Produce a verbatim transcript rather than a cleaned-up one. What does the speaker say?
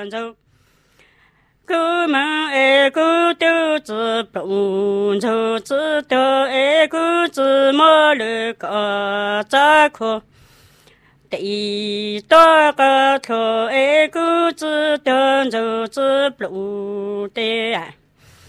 走。古门爱古都子不走，知道爱古子莫路高扎阔。第多个头爱古子端走子不的。